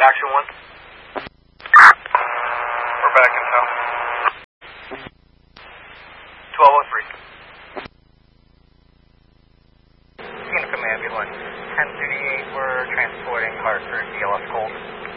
Action 1. We're back in town. 1203. Unit from ambulance 1038, we're transporting Hartford BLS Gold.